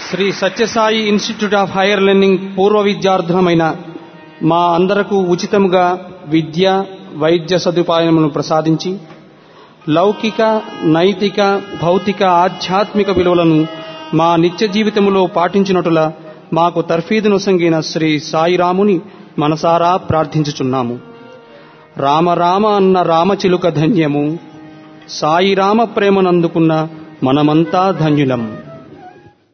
Shri Sathya Sai institute of higher learning పూర్వ విద్యార్థులమైన మా అందరకు ఉచితముగా విద్య వైద్య సదుపాయములను ప్రసాదించి లౌకిక నైతిక భౌతిక ఆధ్యాత్మిక విలువలను మా నిత్య జీవితములో పాటించినట్ల మాకు తర్ఫీదును సంగిన శ్రీ సాయిరాముని మనసారా ప్రార్థించుచున్నాము. రామ రామ అన్న రామచిలుక ధన్యము, సాయిరామ ప్రేమనందుకున్న మనమంతా ధన్యులం.